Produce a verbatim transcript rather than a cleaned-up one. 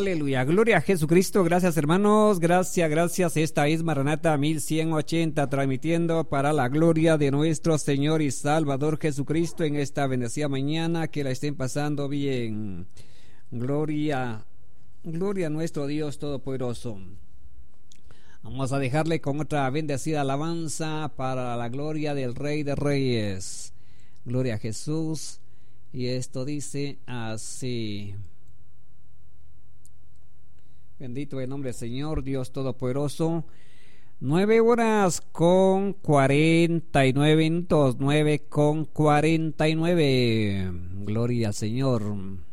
Aleluya, gloria a Jesucristo. Gracias, hermanos, gracias, gracias. Esta es Maranata mil ciento ochenta, transmitiendo para la gloria de nuestro Señor y Salvador Jesucristo en esta bendecida mañana. Que la estén pasando bien. Gloria, gloria a nuestro Dios Todopoderoso. Vamos a dejarle con otra bendecida alabanza para la gloria del Rey de Reyes. Gloria a Jesús. Y esto dice así: bendito el nombre del Señor, Dios Todopoderoso. Nueve horas con cuarenta y nueve minutos, nueve con cuarenta y nueve. Gloria al Señor.